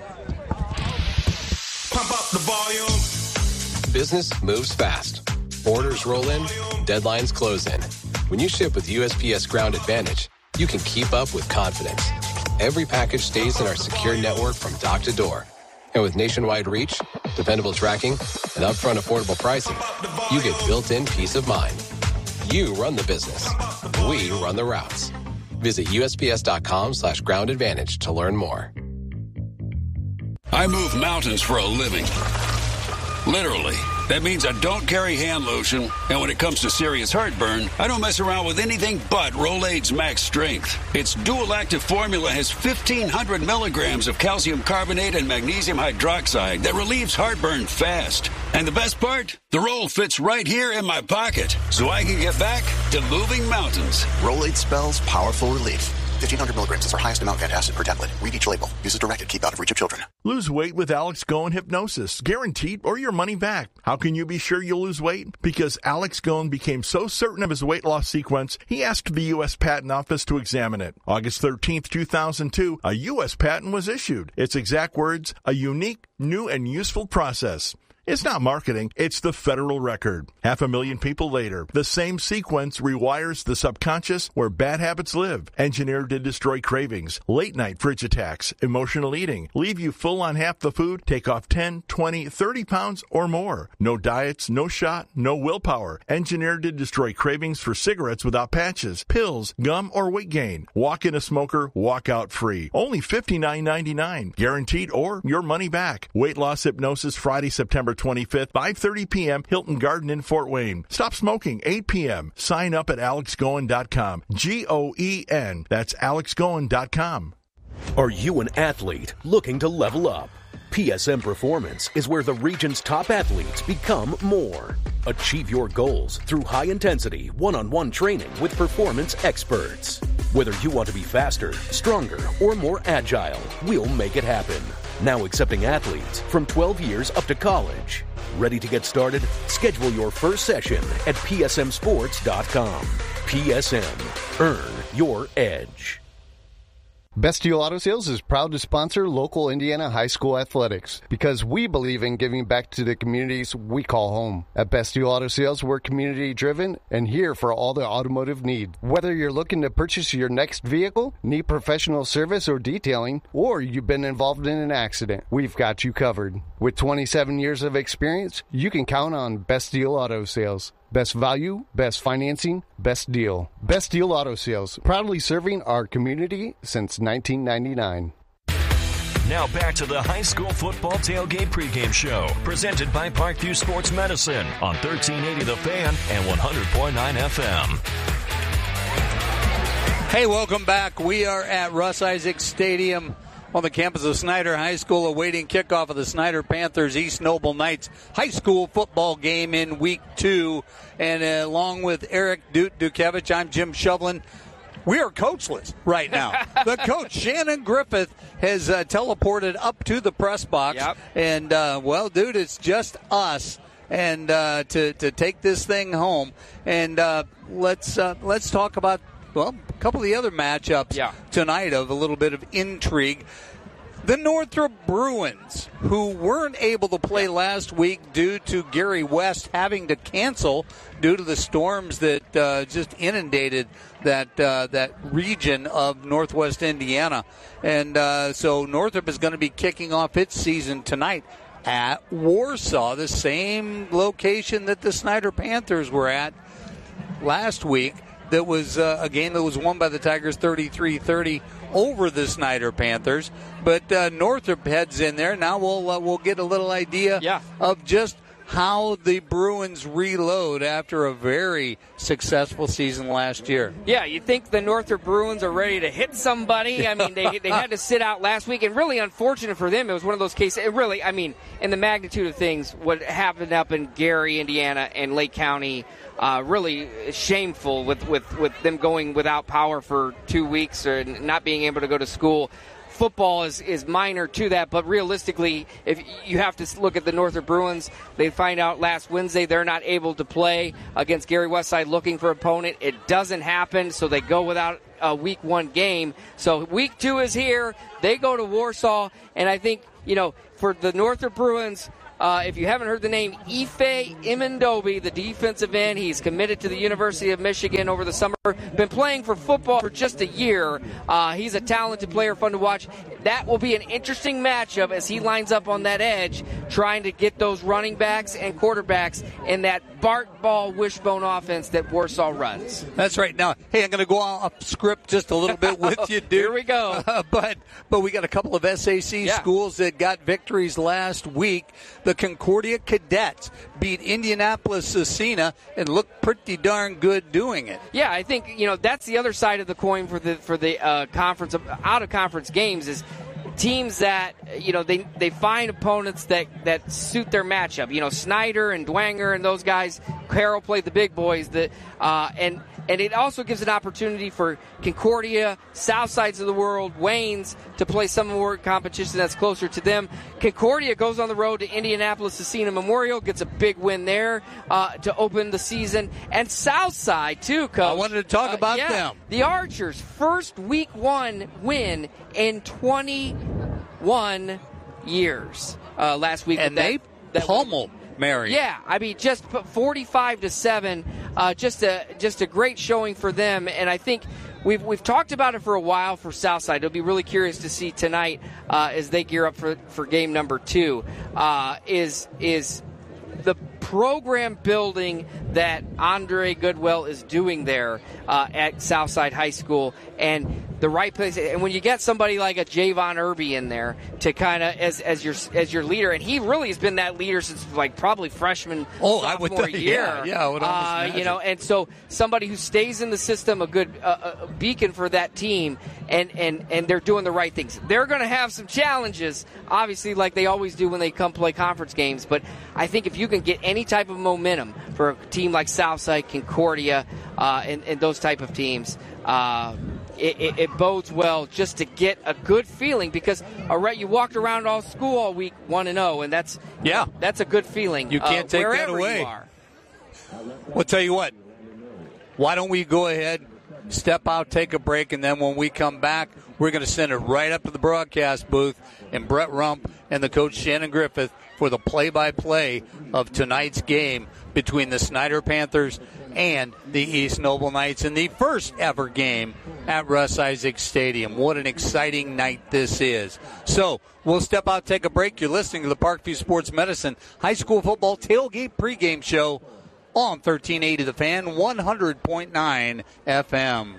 Pump up the volume. Business moves fast. Orders roll in, deadlines close in. When you ship with USPS Ground Advantage, you can keep up with confidence. Every package stays in our secure network from dock to door. And with nationwide reach, dependable tracking, and upfront affordable pricing, you get built-in peace of mind. You run the business. We run the routes. Visit USPS.com/Ground Advantage to learn more. I move mountains for a living. Literally. That means I don't carry hand lotion, and when it comes to serious heartburn, I don't mess around with anything but Rolaids Max Strength. Its dual-active formula has 1,500 milligrams of calcium carbonate and magnesium hydroxide that relieves heartburn fast. And the best part? The roll fits right here in my pocket, so I can get back to moving mountains. Rolaids spells powerful relief. 1,500 milligrams is our highest amount of antacid per tablet. Read each label. Use as directed. Keep out of reach of children. Lose weight with Alex Goen Hypnosis. Guaranteed or your money back. How can you be sure you'll lose weight? Because Alex Goen became so certain of his weight loss sequence, he asked the U.S. Patent Office to examine it. August 13th, 2002, a U.S. patent was issued. Its exact words, a unique, new, and useful process. It's not marketing, it's the federal record. 500,000 people later, the same sequence rewires the subconscious where bad habits live. Engineered to destroy cravings, late-night fridge attacks, emotional eating, leave you full on half the food, take off 10, 20, 30 pounds or more. No diets, no shot, no willpower. Engineered to destroy cravings for cigarettes without patches, pills, gum, or weight gain. Walk in a smoker, walk out free. Only $59.99. Guaranteed or your money back. Weight loss hypnosis Friday, September 25th, 5:30 p.m., Hilton Garden in Fort Wayne. Stop smoking, 8 p.m. Sign up at alexgoen.com. Goen. That's alexgoen.com. Are you an athlete looking to level up? PSM Performance is where the region's top athletes become more. Achieve your goals through high-intensity, one-on-one training with performance experts. Whether you want to be faster, stronger, or more agile, we'll make it happen. Now accepting athletes from 12 years up to college. Ready to get started? Schedule your first session at psmsports.com. PSM. Earn your edge. Best Deal Auto Sales is proud to sponsor local Indiana high school athletics because we believe in giving back to the communities we call home. At Best Deal Auto Sales, we're community driven and here for all the automotive need. Whether you're looking to purchase your next vehicle, need professional service or detailing, or you've been involved in an accident, we've got you covered. With 27 years of experience, you can count on Best Deal Auto Sales. Best value, best financing, best deal. Best Deal Auto Sales, proudly serving our community since 1999. Now back to the high school football tailgate pregame show, presented by Parkview Sports Medicine on 1380 The Fan and 100.9 FM. Hey, welcome back. We are at Russ Isaacs Stadium on the campus of Snyder High School, awaiting kickoff of the Snyder Panthers East Noble Knights high school football game in week 2. And along with Eric Dukevich, I'm Jim Shovlin. We are coachless right now. The coach, Shannon Griffith, has teleported up to the press box. Yep. And, well, dude, it's just us. And to take this thing home. And let's talk about, well, a couple of the other matchups tonight of a little bit of intrigue. The Northrop Bruins, who weren't able to play last week due to Gary West having to cancel due to the storms that just inundated that region of northwest Indiana. And so Northrop is going to be kicking off its season tonight at Warsaw, the same location that the Snyder Panthers were at last week. That was a game that was won by the Tigers 33-30 over the Snyder Panthers. But Northrop heads in there. Now we'll get a little idea of just how the Bruins reload after a very successful season last year. Yeah, you think the Northrop Bruins are ready to hit somebody. I mean, they had to sit out last week, and really unfortunate for them. It was one of those cases. It really, I mean, in the magnitude of things, what happened up in Gary, Indiana, and Lake County, really shameful with them going without power for 2 weeks or not being able to go to school. Football is minor to that, but realistically, if you have to look at the Northrop Bruins, they find out last Wednesday they're not able to play against Gary Westside looking for an opponent. It doesn't happen, so they go without a week 1 game. So week 2 is here. They go to Warsaw, and I think, for the Northrop Bruins, if you haven't heard the name, Ife Imendobi, the defensive end, he's committed to the University of Michigan over the summer. Been playing for football for just a year. He's a talented player, fun to watch. That will be an interesting matchup as he lines up on that edge, trying to get those running backs and quarterbacks in that Bart Ball wishbone offense that Warsaw runs. That's right. Now, hey, I'm going to go off script just a little bit with you, dude. Here we go. But we got a couple of SAC schools that got victories last week. The Concordia Cadets beat Indianapolis Scecina and looked pretty darn good doing it. Yeah, I think that's the other side of the coin for the conference out of conference games is teams that they find opponents that suit their matchup. Snyder and Dwanger and those guys. Carroll played the big boys. And it also gives an opportunity for Concordia, South Sides of the world, Waynes to play some more competition that's closer to them. Concordia goes on the road to Indianapolis Scecina Memorial, gets a big win there to open the season. And Southside, too, Coach. I wanted to talk about them. The Archers, first week 1 win in 21 years last week. And they pummeled Mary. Yeah, I mean, just 45-7, just a great showing for them. And I think we've talked about it for a while for Southside. It'll be really curious to see tonight as they gear up for game number 2. Is the program building that Andre Goodwell is doing there at Southside High School, and the right place. And when you get somebody like a Javon Irby in there to kind of as your leader, and he really has been that leader since probably freshman sophomore year. Yeah, I would almost imagine. And so somebody who stays in the system, a good beacon for that team, and they're doing the right things. They're going to have some challenges, obviously, like they always do when they come play conference games. But I think if you can get any type of momentum for a team like Southside, Concordia, and those type of teams, it bodes well just to get a good feeling because you walked around all school all week 1-0, and that's a good feeling. You can't take that away. You are. Well, tell you what, why don't we go ahead, step out, take a break, and then when we come back, we're going to send it right up to the broadcast booth and Brett Rump and the coach Shannon Griffith for the play-by-play of tonight's game between the Snyder Panthers and the East Noble Knights in the first ever game at Russ Isaac Stadium. What an exciting night this is. So we'll step out, take a break. You're listening to the Parkview Sports Medicine High School Football Tailgate pregame show on 1380 The Fan, 100.9 FM.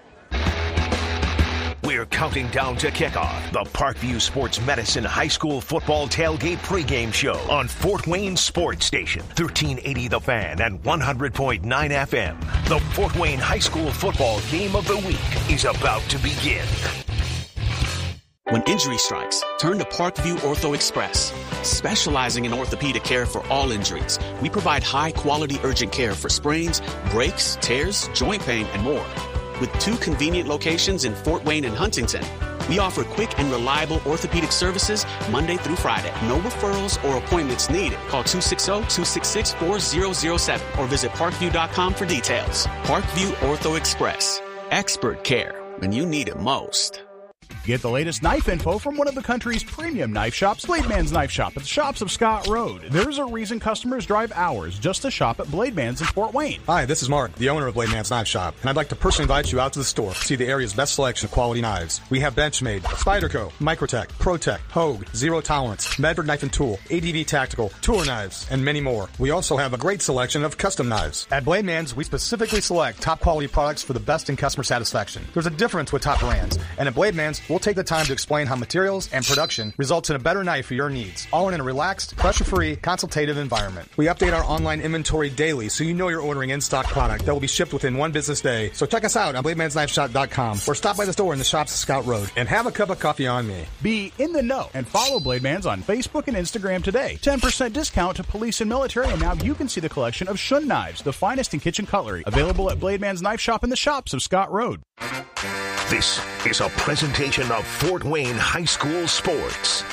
We're counting down to kickoff. The Parkview Sports Medicine High School Football Tailgate pregame show on Fort Wayne Sports Station, 1380 The Fan and 100.9 FM. The Fort Wayne High School Football Game of the Week is about to begin. When injury strikes, turn to Parkview Ortho Express. Specializing in orthopedic care for all injuries, we provide high-quality urgent care for sprains, breaks, tears, joint pain, and more. With 2 convenient locations in Fort Wayne and Huntington, we offer quick and reliable orthopedic services Monday through Friday. No referrals or appointments needed. Call 260-266-4007 or visit parkview.com for details. Parkview Ortho Express. Expert care when you need it most. Get the latest knife info from one of the country's premium knife shops, Blademan's Knife Shop at the Shops of Scott Road. There's a reason customers drive hours just to shop at Blademan's in Fort Wayne. Hi, this is Mark, the owner of Blademan's Knife Shop, and I'd like to personally invite you out to the store to see the area's best selection of quality knives. We have Benchmade, Spyderco, Microtech, ProTech, Hogue, Zero Tolerance, Medford Knife and Tool, ADV Tactical, Tour Knives, and many more. We also have a great selection of custom knives. At Blademan's, we specifically select top quality products for the best in customer satisfaction. There's a difference with top brands, and at Blademan's, we'll take the time to explain how materials and production results in a better knife for your needs, all in a relaxed, pressure-free, consultative environment. We update our online inventory daily so you know you're ordering in-stock product that will be shipped within one business day. So check us out on BlademansKnifeShop.com or stop by the store in the shops of Scout Road and have a cup of coffee on me. Be in the know and follow Blademans on Facebook and Instagram today. 10% discount to police and military, and now you can see the collection of Shun knives, the finest in kitchen cutlery, available at Blademans Knife Shop in the shops of Scott Road. This is a presentation of Fort Wayne High School Sports.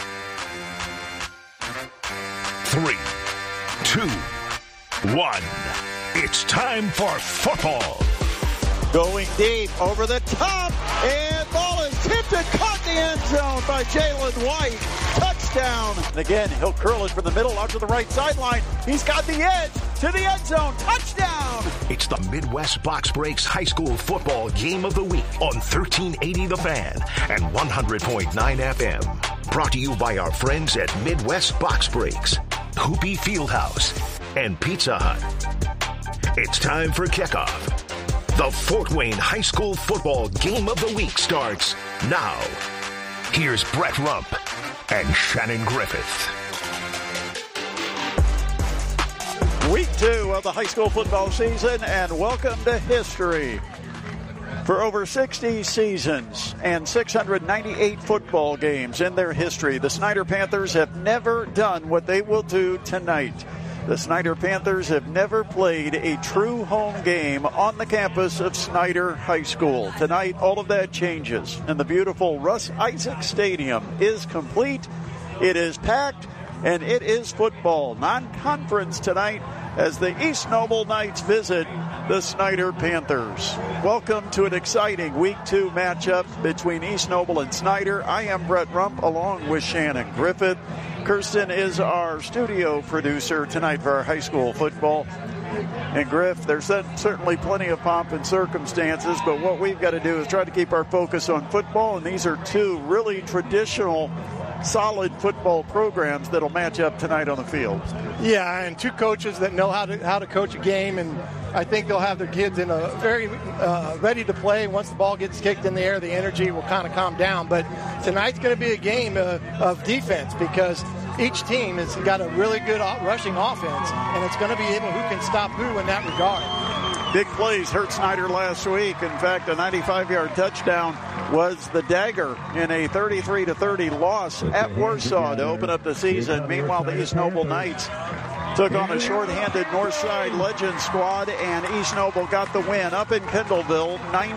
3, 2, 1. It's time for football. Going deep, over the top, and ball is tipped and caught in the end zone by Jalen White. Touchdown. And again, he'll curl it from the middle out to the right sideline. He's got the edge to the end zone. Touchdown. It's the Midwest Box Breaks High School Football Game of the Week on 1380 The Fan and 100.9 FM. Brought to you by our friends at Midwest Box Breaks, Hoopy Fieldhouse, and Pizza Hut. It's time for kickoff. The Fort Wayne High School Football Game of the Week starts now. Here's Brett Rump and Shannon Griffith. Week 2 of the high school football season, and welcome to history. For over 60 seasons and 698 football games in their history, the Snyder Panthers have never done what they will do tonight. The Snyder Panthers have never played a true home game on the campus of Snyder High School. Tonight, all of that changes, and the beautiful Russ Isaac Stadium is complete. It is packed, and it is football. Non-conference tonight as the East Noble Knights visit the Snyder Panthers. Welcome to an exciting Week 2 matchup between East Noble and Snyder. I am Brett Rump along with Shannon Griffith. Kirsten is our studio producer tonight for our high school football. And Griff, there's certainly plenty of pomp and circumstances, but what we've got to do is try to keep our focus on football, and these are two really traditional, solid football programs that'll match up tonight on the field. Yeah, and two coaches that know how to coach a game, and I think they'll have their kids in a very ready to play. Once the ball gets kicked in the air, the energy will kind of calm down. But tonight's going to be a game of defense because each team has got a really good rushing offense, and it's going to be able who can stop who in that regard. Big plays hurt Snyder last week. In fact, a 95-yard touchdown was the dagger in a 33-30 loss at Warsaw to open up the season. Meanwhile, the East Noble Knights took on a short-handed Northside Legends squad, and East Noble got the win up in Kendallville,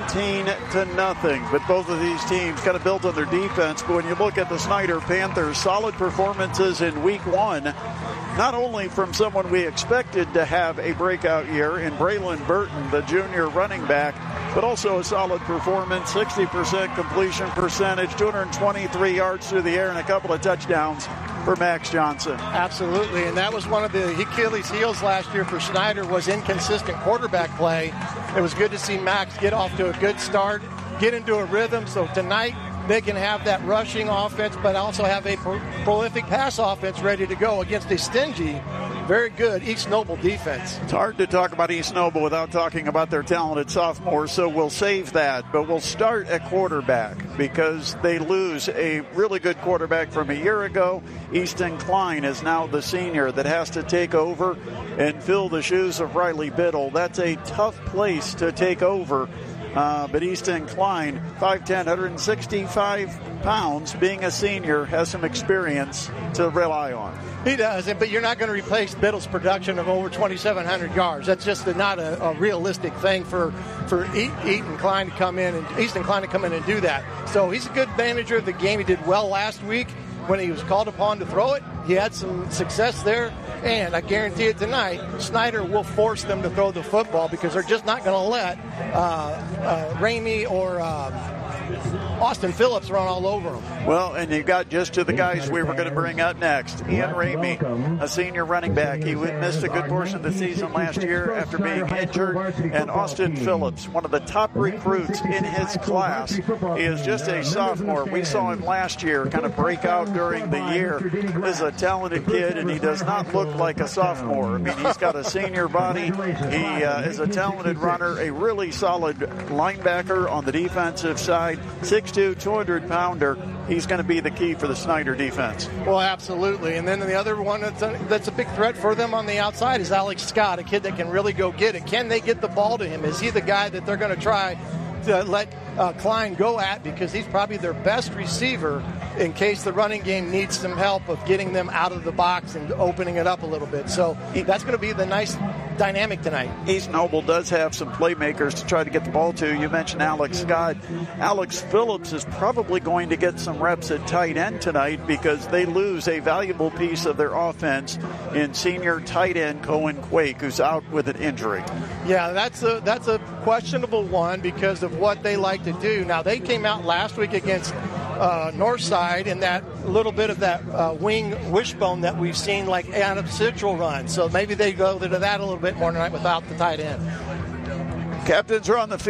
19-0. But both of these teams kind of built on their defense. But when you look at the Snyder Panthers, solid performances in Week 1, not only from someone we expected to have a breakout year in Braylon Burton, the junior running back, but also a solid performance, 60% completion percentage, 223 yards through the air, and a couple of touchdowns for Max Johnson. Absolutely, and that was one of the Achilles heels last year for Snyder was inconsistent quarterback play. It was good to see Max get off to a good start, get into a rhythm, so tonight they can have that rushing offense, but also have a prolific pass offense ready to go against a stingy, very good East Noble defense. It's hard to talk about East Noble without talking about their talented sophomores, so we'll save that. But we'll start at quarterback because they lose a really good quarterback from a year ago. Easton Klein is now the senior that has to take over and fill the shoes of Riley Biddle. That's a tough place to take over. But Easton Klein, 5'10", 165 pounds, being a senior, has some experience to rely on. He does, but you're not going to replace Biddle's production of over 2,700 yards. That's just not a realistic thing for Easton Klein to come in and do that. So he's a good manager of the game. He did well last week when he was called upon to throw it. He had some success there, and I guarantee it tonight, Snyder will force them to throw the football because they're just not going to let Ramey or Austin Phillips run all over them. Well, and you got just to the guys we were going to bring up next. Ian Ramey, a senior running back. He missed a good portion of the season last year after being injured. And Austin Phillips, one of the top recruits in his class. He is just a sophomore. We saw him last year kind of break out during the year. This is a talented kid, and he does not look like a sophomore. I mean, he's got a senior body. He is a talented runner, a really solid linebacker on the defensive side. tonight. 6'2", 200-pounder. He's going to be the key for the Snyder defense. Well, absolutely. And then the other one that's a big threat for them on the outside is Alex Scott, a kid that can really go get it. Can they get the ball to him? Is he the guy that they're going to try to let Klein go at, because he's probably their best receiver in case the running game needs some help of getting them out of the box and opening it up a little bit. So that's going to be the nice dynamic tonight. East Noble does have some playmakers to try to get the ball to. You mentioned Alex Scott. Alex Phillips is probably going to get some reps at tight end tonight because they lose a valuable piece of their offense in senior tight end Cohen Quake, who's out with an injury. Yeah, that's a questionable one because of what they like to do. Now, they came out last week against Northside in that little bit of that wing wishbone that we've seen like Adam Central run. So maybe they go to that a little bit more tonight without the tight end. Captains are on the field.